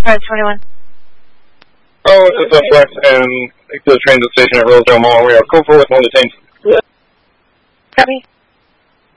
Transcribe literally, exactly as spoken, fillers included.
five twenty-one. Oh, it's a suspect, and to the transit station at Rosedale Mall. We are Code four with one detained. Copy.